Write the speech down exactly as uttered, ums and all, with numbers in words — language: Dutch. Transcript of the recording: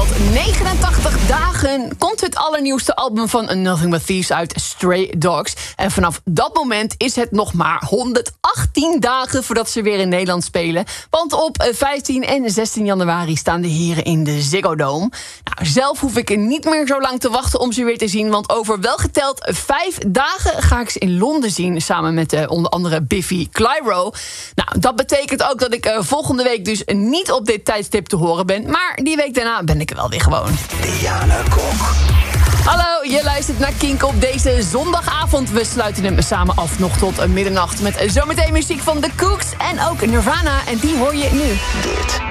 geteld negenentachtig dagen komt het allernieuwste album van Nothing But Thieves uit, Stray Dogs. En vanaf dat moment is het nog maar honderdachttien dagen voordat ze weer in Nederland spelen. Want op vijftien en zestien januari staan de heren in de Ziggo Dome. Nou, zelf hoef ik niet meer zo lang te wachten om ze weer te zien, want over welgeteld vijf dagen ga ik ze in Londen zien, samen met uh, onder andere Biffy Clyro. Nou, dat betekent ook dat ik uh, volgende week dus niet op dit tijdstip te horen ben, maar die week daarna ben ik er wel weer gewoon. Diana Kok. Hallo, je luistert naar Kink op deze zondagavond. We sluiten hem samen af nog tot middernacht met zometeen muziek van The Kooks en ook Nirvana. En die hoor je nu. Dit